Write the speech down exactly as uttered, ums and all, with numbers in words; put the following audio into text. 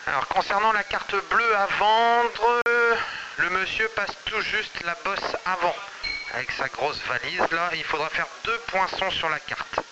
Alors concernant la carte bleue à vendre, le monsieur passe tout juste la bosse avant. Avec sa grosse valise là, il faudra faire deux poinçons sur la carte.